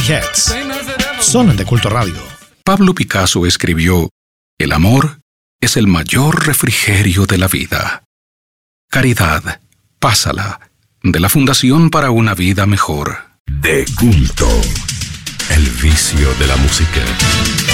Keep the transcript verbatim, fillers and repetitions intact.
Heads. Son de Culto Radio. Pablo Picasso escribió: el amor es el mayor refrigerio de la vida. Caridad, pásala, de la Fundación para una Vida Mejor. De Culto, el vicio de la música.